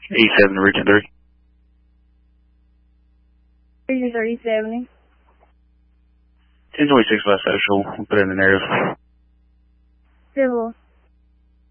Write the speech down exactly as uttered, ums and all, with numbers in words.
eighty-seven to Region three. Region thirty seventy. ten twenty-six by social. We'll put it in the narrative. Civil.